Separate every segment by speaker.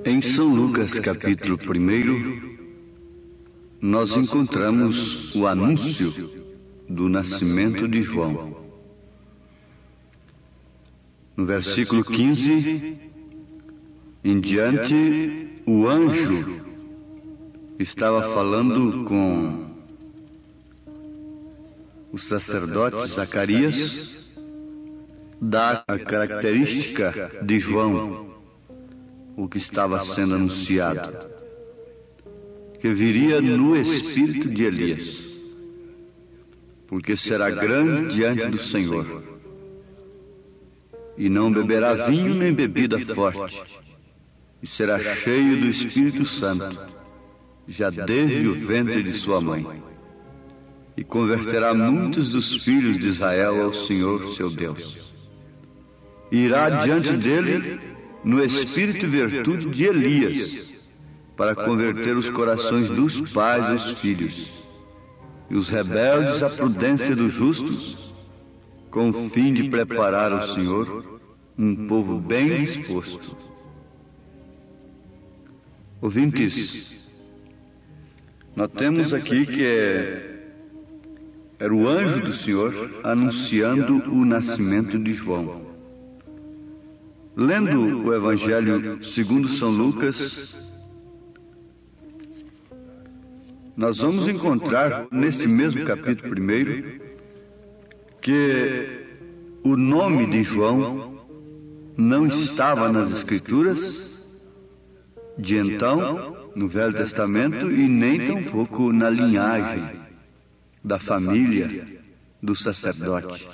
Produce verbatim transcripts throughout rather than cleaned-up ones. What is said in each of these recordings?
Speaker 1: Em São Lucas, capítulo primeiro, nós encontramos o anúncio do nascimento de João. No versículo quinze em diante, o anjo estava falando com o sacerdote Zacarias da característica de João, o que estava sendo anunciado, que viria no espírito de Elias, porque será grande diante do Senhor, e não beberá vinho nem bebida forte, e será cheio do Espírito Santo, já desde o ventre de sua mãe, e converterá muitos dos filhos de Israel ao Senhor seu Deus. E irá diante dele no espírito e virtude de Elias, para converter os corações dos pais aos filhos, e os rebeldes à prudência dos justos, com o fim de preparar ao Senhor um povo bem disposto. Ouvintes, notemos aqui que é, era o anjo do Senhor anunciando o nascimento de João. Lendo o Evangelho segundo São Lucas, nós vamos encontrar neste mesmo capítulo primeiro que o nome de João não estava nas Escrituras de então, no Velho Testamento, e nem tampouco na linhagem da família do sacerdote.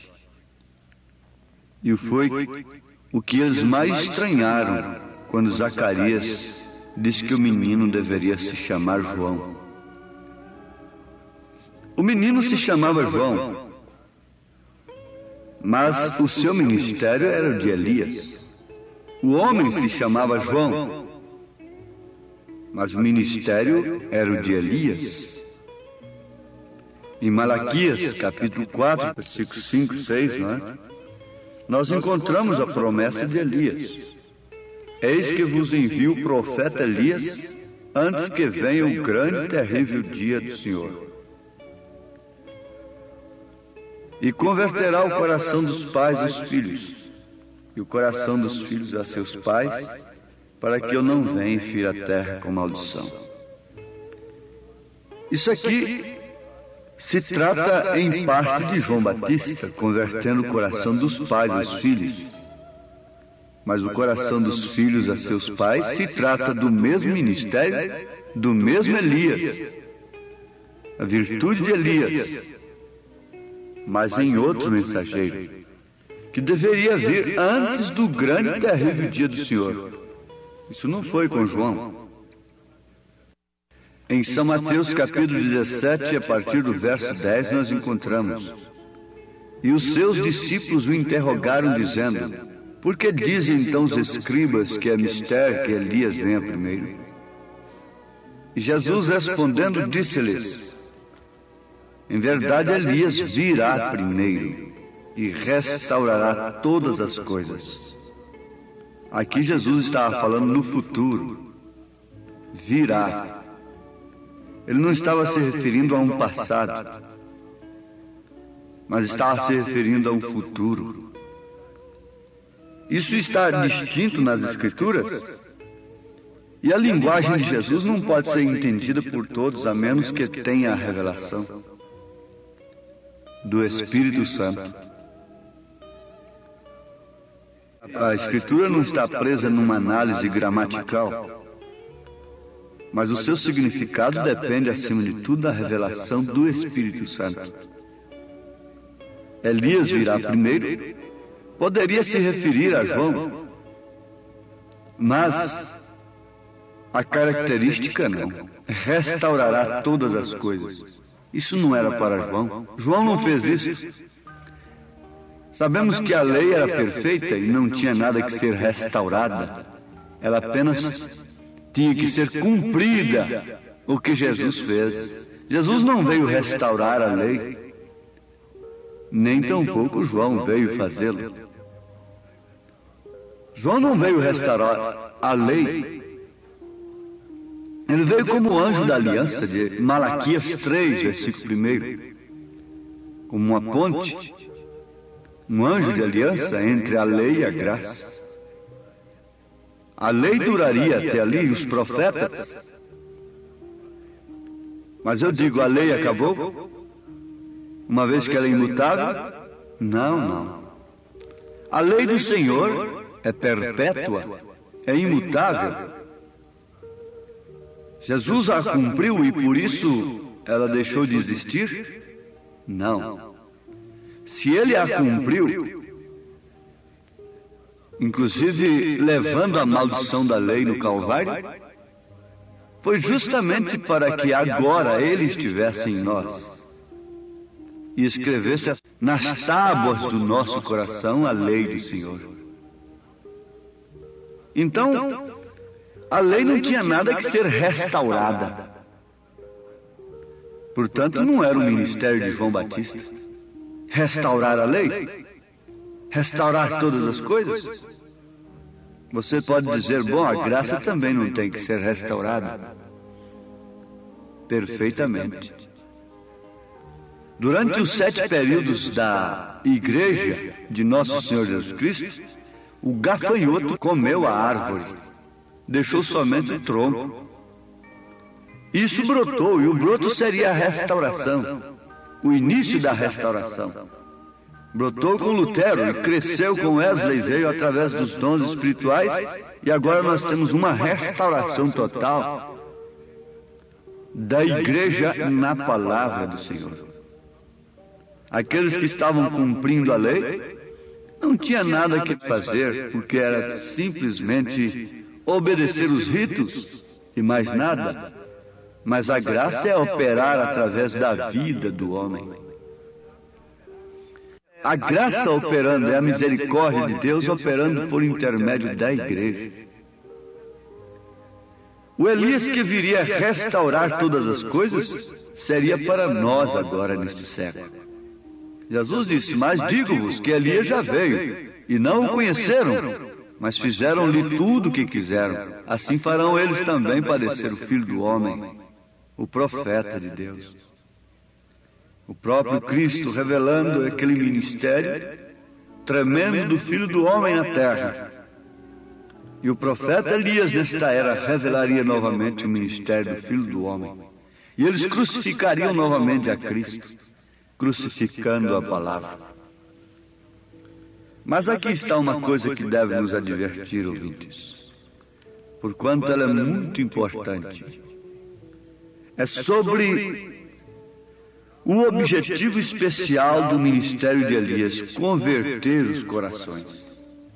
Speaker 1: E foi o que eles mais estranharam quando Zacarias disse que o menino deveria se chamar João. O menino se chamava João, mas o seu ministério era o de Elias. O homem se chamava João, mas o ministério era o de Elias. Em Malaquias, capítulo quatro, versículos cinco e seis, não é? Nós encontramos a promessa de Elias. Eis que vos envio o profeta Elias, antes que venha o grande e terrível dia do Senhor. E converterá o coração dos pais aos filhos, e o coração dos filhos a seus pais, para que eu não venha e fira a terra com maldição. Isso aqui se trata em parte de João Batista, convertendo o coração dos pais aos filhos. Mas o coração dos filhos a seus pais se trata do mesmo ministério, do mesmo Elias, a virtude de Elias, mas em outro mensageiro, que deveria vir antes do grande e terrível dia do Senhor. Isso não foi com João. Em São Mateus capítulo dezessete, a partir do verso dez, nós encontramos: E os seus discípulos o interrogaram, dizendo: Por que dizem então os escribas que é mistério que Elias venha primeiro? E Jesus respondendo disse-lhes: Em verdade Elias virá primeiro e restaurará todas as coisas. Aqui Jesus estava falando no futuro. Virá. Ele não estava se referindo a um passado, mas estava se referindo a um futuro. Isso está distinto nas Escrituras, e a linguagem de Jesus não pode ser entendida por todos, a menos que tenha a revelação do Espírito Santo. A Escritura não está presa numa análise gramatical, mas o seu significado depende, acima de tudo, da revelação do Espírito Santo. Elias virá primeiro, poderia se referir a João, mas a característica não. Restaurará todas as coisas. Isso não era para João. João não fez isso. Sabemos que a lei era perfeita e não tinha nada que ser restaurada. Ela apenas tinha que ser cumprida, o que Jesus fez. Jesus não veio restaurar a lei, nem tampouco João veio fazê-lo. João não veio restaurar a lei, Ele veio como anjo da aliança de Malaquias três, versículo primeiro, como uma ponte, um anjo de aliança entre a lei e a graça. A lei duraria até ali, os profetas. Mas eu digo, a lei acabou? Uma vez que ela é imutável? Não, não. A lei do Senhor é perpétua, é imutável. Jesus a cumpriu e por isso ela deixou de existir? Não. Se ele a cumpriu, inclusive levando a maldição da lei no Calvário, foi justamente para que agora ele estivesse em nós e escrevesse nas tábuas do nosso coração a lei do Senhor. Então, a lei não tinha nada que ser restaurada. Portanto, não era o ministério de João Batista restaurar a lei, restaurar todas as coisas. Você pode dizer, bom, a graça também não tem que ser restaurada. Perfeitamente. Durante os sete períodos da igreja de Nosso Senhor Jesus Cristo, o gafanhoto comeu a árvore, deixou somente o tronco. Isso brotou, e o broto seria a restauração, o início da restauração. Brotou com Lutero e cresceu com Wesley, veio através dos dons espirituais, e agora nós temos uma restauração total da igreja na palavra do Senhor. Aqueles que estavam cumprindo a lei não tinha nada que fazer, porque era simplesmente obedecer os ritos e mais nada. Mas a graça é operar através da vida do homem. A graça operando é a misericórdia de Deus operando por intermédio da igreja. O Elias que viria restaurar todas as coisas seria para nós agora neste século. Jesus disse, mas digo-vos que Elias já veio, e não o conheceram, mas fizeram-lhe tudo o que quiseram. Assim farão eles também padecer o Filho do Homem, o profeta de Deus. O próprio Cristo revelando aquele ministério tremendo do Filho do Homem na terra. E o profeta Elias nesta era revelaria novamente o ministério do Filho do Homem. E eles crucificariam novamente a Cristo, crucificando a palavra. Mas aqui está uma coisa que deve nos advertir, ouvintes, porquanto ela é muito importante. É sobre o objetivo especial do ministério de Elias, converter os corações.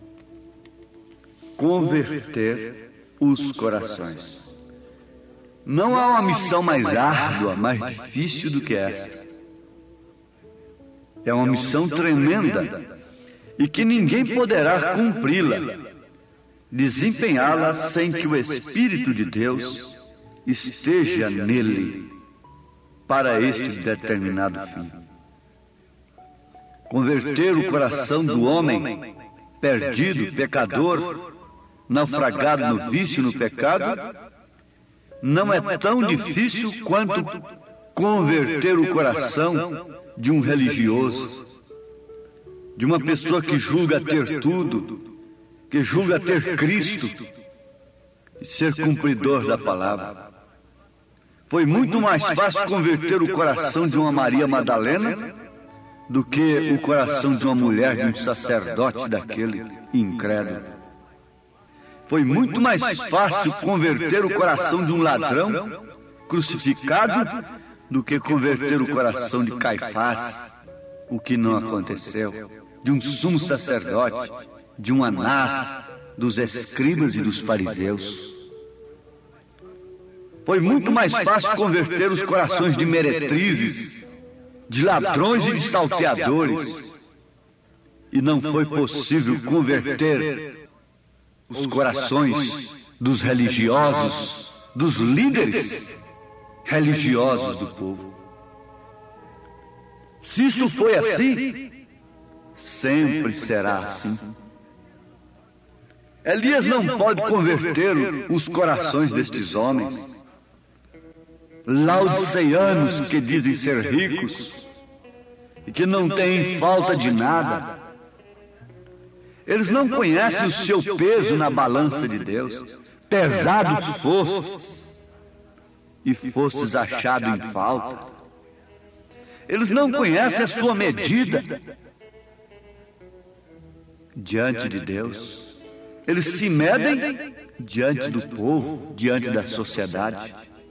Speaker 1: Converter os corações. Não há uma missão mais árdua, mais difícil do que esta. É uma missão tremenda e que ninguém poderá cumpri-la, desempenhá-la sem que o Espírito de Deus esteja nele para este determinado fim. Converter o coração do homem perdido, pecador, naufragado no vício e no pecado, não é tão difícil quanto converter o coração de um religioso, de uma pessoa que julga ter tudo, que julga ter Cristo e ser cumpridor da palavra. Foi muito mais fácil converter o coração de uma Maria Madalena do que o coração de uma mulher, de um sacerdote daquele incrédulo. Foi muito mais fácil converter o coração de um ladrão crucificado do que converter o coração de Caifás, o que não aconteceu, de um sumo sacerdote, de um Anás, dos escribas e dos fariseus. Foi muito mais fácil converter os corações de meretrizes, de ladrões e de salteadores. E não foi possível converter os corações dos religiosos, dos líderes religiosos do povo. Se isto foi assim, sempre será assim. Elias não pode converter os corações destes homens. laodiceanos que dizem ser ricos e que não têm falta de nada. Eles não conhecem o seu peso na balança de Deus. Pesados fostes e fostes achados em falta. Eles não conhecem a sua medida diante de Deus. Eles se medem diante do povo, diante da sociedade.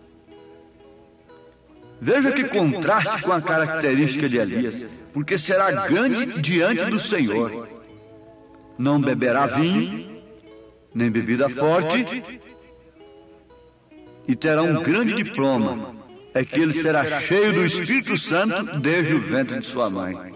Speaker 1: Veja que contraste com a característica de Elias, porque será grande diante do Senhor. Não beberá vinho, nem bebida forte, e terá um grande diploma, é que ele será cheio do Espírito Santo desde o ventre de sua mãe.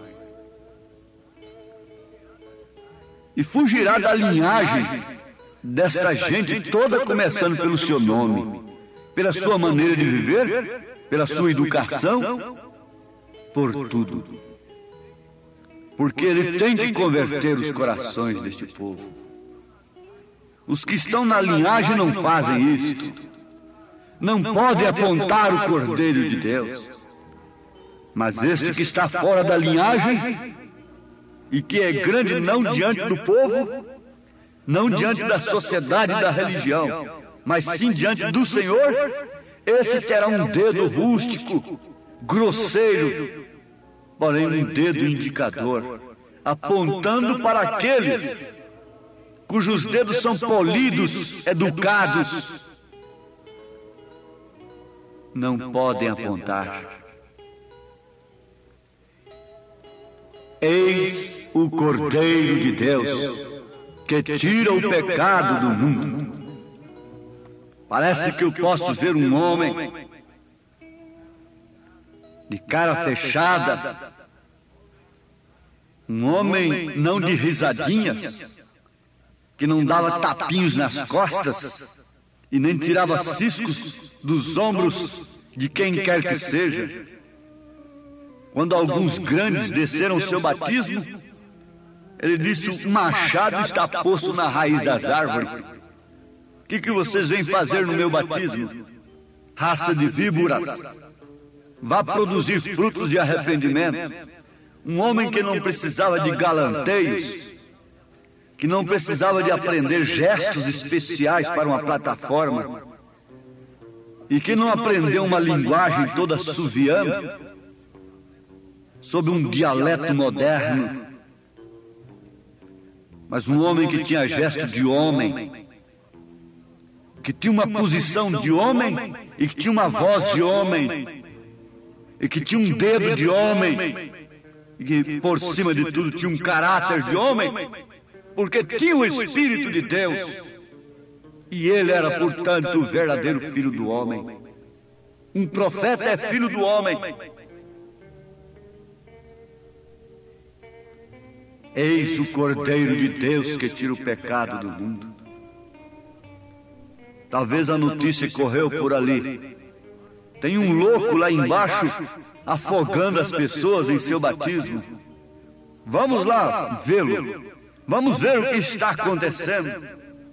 Speaker 1: E fugirá da linhagem desta gente toda, começando pelo seu nome, pela sua maneira de viver, pela sua educação, por tudo. Porque ele tem que converter os corações deste povo. Os que estão na linhagem não fazem isto. Não podem apontar o Cordeiro de Deus. Mas este que está fora da linhagem, e que é grande não diante do povo, não diante da sociedade e da religião, mas sim diante do Senhor, esse terá um dedo rústico, grosseiro, porém um dedo indicador, apontando para aqueles cujos dedos são polidos, educados, não podem apontar. Eis o Cordeiro de Deus, que tira o pecado do mundo. Parece que eu posso ver um homem de cara fechada, um homem não de risadinhas, que não dava tapinhos nas costas e nem tirava ciscos dos ombros de quem quer que seja. Quando alguns grandes desceram o seu batismo, ele disse: o machado está posto na raiz das árvores. O que, que vocês vêm fazer no meu batismo? Raça de víboras, vá produzir frutos de arrependimento. Um homem que não precisava de galanteios, que não precisava de aprender gestos especiais para uma plataforma, e que não aprendeu uma linguagem toda assoviando, sob um dialeto moderno, mas um homem que tinha gesto de homem, que tinha uma posição de homem e que tinha uma voz de homem e que tinha um dedo de homem e que por cima de tudo tinha um caráter de homem, porque tinha o Espírito de Deus e ele era, portanto, o verdadeiro filho do homem. Um profeta é filho do homem. Eis o Cordeiro de Deus que tira o pecado do mundo. Talvez a notícia correu por ali. Tem um louco lá embaixo afogando as pessoas em seu batismo. Vamos lá vê-lo. Vamos ver o que está acontecendo.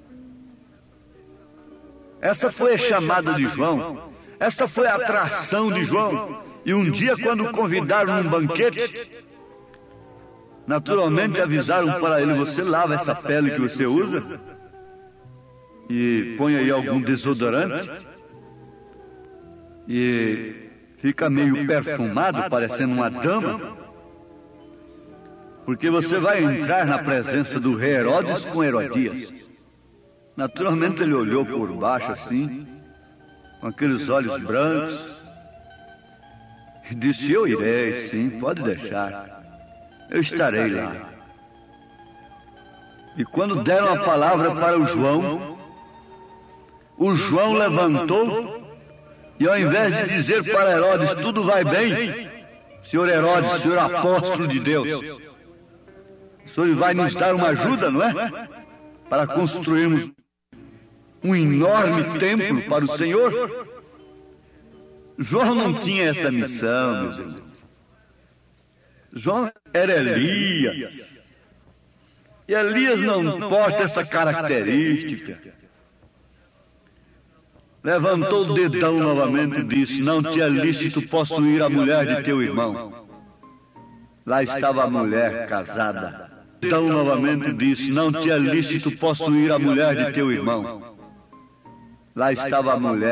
Speaker 1: Essa foi a chamada de João. Esta foi a atração de João. E um dia, quando o convidaram num banquete, naturalmente avisaram para ele: você lava essa pele que você usa e põe aí algum desodorante e fica meio perfumado, parecendo uma dama, porque você vai entrar na presença do rei Herodes com Herodias. Naturalmente ele olhou por baixo assim, com aqueles olhos brancos, e disse: eu irei, sim, pode deixar. Eu estarei lá. E quando deram a palavra para o João, o João levantou e, ao invés de dizer para Herodes: tudo vai bem, senhor Herodes, senhor apóstolo de Deus, o senhor vai nos dar uma ajuda, não é? Para construirmos um enorme templo para o Senhor. João não tinha essa missão, meus irmãos. João era Elias. E Elias não porta essa característica. Levantou o dedão novamente e disse: não te é lícito possuir a mulher de teu irmão. Lá estava a mulher casada. Dedão novamente disse: não te é lícito possuir a mulher de teu irmão. Lá estava a mulher